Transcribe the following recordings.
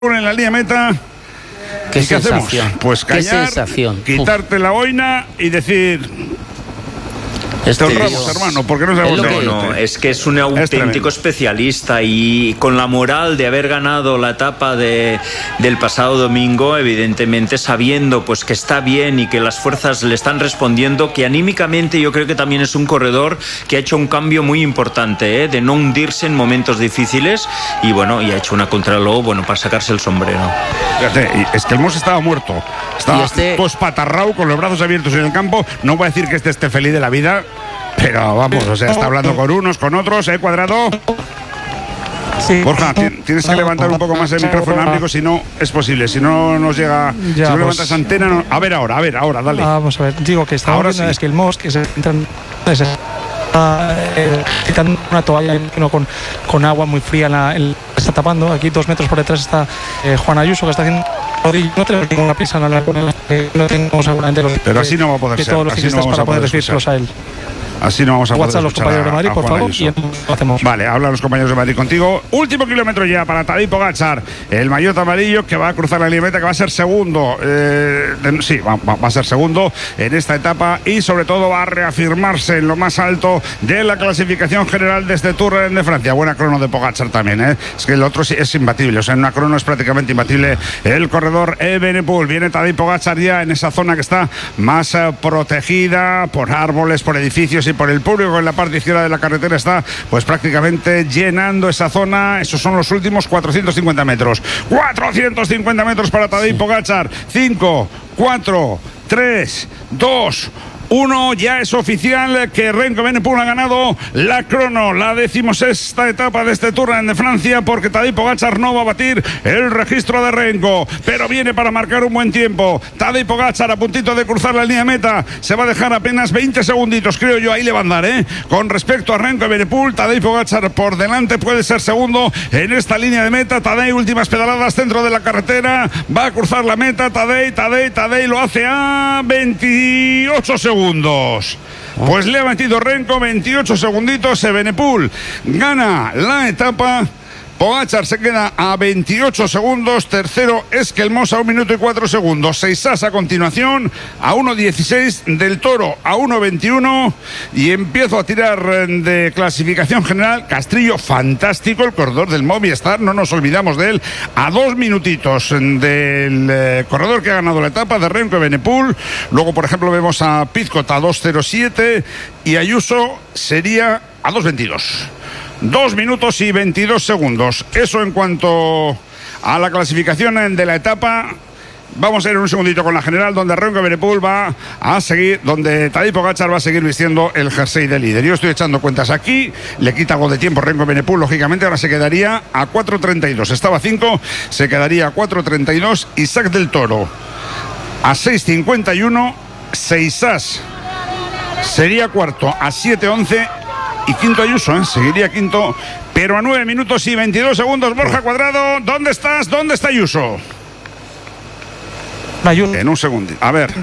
en la línea meta. ¿Qué hacemos? Pues callar, quitarte la boina y decir... Te honramos, hermano, porque no sabemos es que es un auténtico especialista, y con la moral de haber ganado la etapa del pasado domingo, evidentemente sabiendo pues que está bien y que las fuerzas le están respondiendo, que anímicamente yo creo que también es un corredor que ha hecho un cambio muy importante, de no hundirse en momentos difíciles, y bueno, y ha hecho una contrarreloj para sacarse el sombrero. Fíjate, es que el Mos estaba muerto, estaba pues patarrao con los brazos abiertos en el campo. No voy a decir que esté feliz de la vida, pero vamos, o sea, está hablando con unos, con otros, Cuadrado. Sí. Borja, tienes que levantar un poco más el micrófono, amigo, si no es posible, si no nos llega, ya, si no levantas antena, no. A ver ahora, dale. Vamos a ver, digo que está ahora sí. Es que el Mos, que se entran, quitando una toalla con agua muy fría, está tapando. Aquí 2 metros por detrás está Juan Ayuso, que está haciendo... No tenemos ninguna prisa en hablar con él, no tenemos seguramente los... Pero así no va a poder ser. Todos los ciclistas para poder decírselos a él. Así no vamos a poder WhatsApp a los compañeros de Madrid, por favor, y lo hacemos. Vale, hablan los compañeros de Madrid contigo. Último kilómetro ya para Tadej Pogačar, el maillot amarillo, que va a cruzar la línea meta, que va a ser segundo. Sí, va a ser segundo en esta etapa, y sobre todo va a reafirmarse en lo más alto de la clasificación general de este Tour de Francia. Buena crono de Pogačar también, Es que el otro sí es imbatible, o sea, en una crono es prácticamente imbatible el corredor Evenepoel. Viene Tadej Pogačar ya en esa zona que está más protegida por árboles, por edificios y por el público. En la parte izquierda de la carretera está pues prácticamente llenando esa zona. Esos son los últimos 450 metros. 450 metros para Tadej Pogačar. 5, 4, 3, 2, 1, ya es oficial que Remco Evenepoel ha ganado la crono, la 16ª etapa de este Tour de Francia, porque Tadej Pogačar no va a batir el registro de Remco, pero viene para marcar un buen tiempo. Tadej Pogačar a puntito de cruzar la línea meta, se va a dejar apenas 20 segunditos, creo yo, ahí le va a andar, Con respecto a Remco Evenepoel, Tadej Pogačar por delante, puede ser segundo en esta línea de meta. Tadej, últimas pedaladas dentro de la carretera, va a cruzar la meta. Tadej lo hace a 28 segundos. Pues le ha metido Remco 28 segunditos. Evenepoel gana la etapa. Pogačar se queda a 28 segundos. Tercero es que el Mos a 1 minuto y 4 segundos. Seixas a continuación a 1.16. Del Toro a 1.21. Y empiezo a tirar de clasificación general. Castrillo, fantástico, el corredor del Movistar, no nos olvidamos de él. A 2 minutitos del corredor que ha ganado la etapa, de Remco Evenepoel. Luego, por ejemplo, vemos a Pizcot a 2.07. Y Ayuso sería a 2.22. 2 minutos y 22 segundos. Eso en cuanto a la clasificación de la etapa. Vamos a ir un segundito con la general, donde Remco Evenepoel va a seguir, donde Tadej Pogačar va a seguir vistiendo el jersey de líder. Yo estoy echando cuentas aquí, le quita algo de tiempo Remco Evenepoel, lógicamente. Ahora se quedaría a 4.32, estaba a 5, se quedaría a 4.32. Isaac del Toro a 6.51, Seixas sería cuarto a 7.11. Y quinto Ayuso, seguiría quinto, pero a 9 minutos y 22 segundos. Borja Cuadrado, ¿dónde estás? ¿Dónde está Ayuso? En un segundo. A ver.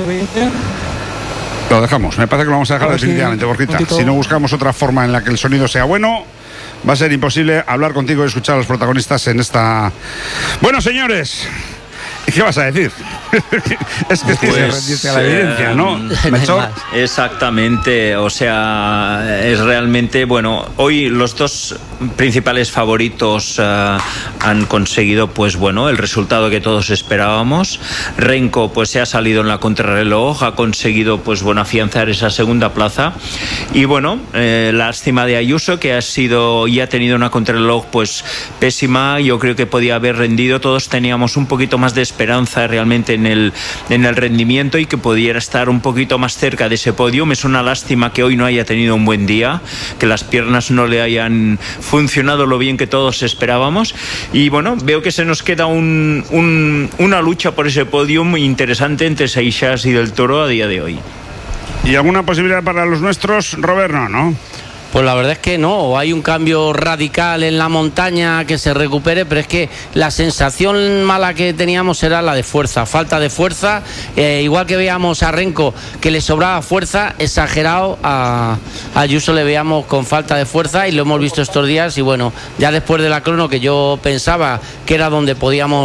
Lo dejamos. Me parece que lo vamos a dejar definitivamente, Borjita. Si no buscamos otra forma en la que el sonido sea bueno, va a ser imposible hablar contigo y escuchar a los protagonistas en esta... Bueno, señores, ¿qué vas a decir? Es que tienes que rendirte a la evidencia, ¿no? Exactamente, o sea, es realmente, hoy los dos principales favoritos han conseguido, el resultado que todos esperábamos. Remco, se ha salido en la contrarreloj, ha conseguido, afianzar esa segunda plaza. Y lástima de Ayuso, que ha tenido una contrarreloj, pésima. Yo creo que podía haber rendido. Todos teníamos un poquito más de esperanza realmente en el rendimiento, y que pudiera estar un poquito más cerca de ese podio. Es una lástima que hoy no haya tenido un buen día, que las piernas no le hayan funcionado lo bien que todos esperábamos. Y veo que se nos queda una lucha por ese podio muy interesante entre Seixas y del Toro a día de hoy. ¿Y alguna posibilidad para los nuestros, Robert? No. Pues la verdad es que no, o hay un cambio radical en la montaña que se recupere, pero es que la sensación mala que teníamos era la de fuerza, falta de fuerza, igual que veíamos a Renko que le sobraba fuerza, exagerado, a Ayuso le veíamos con falta de fuerza y lo hemos visto estos días y bueno, ya después de la crono que yo pensaba que era donde podíamos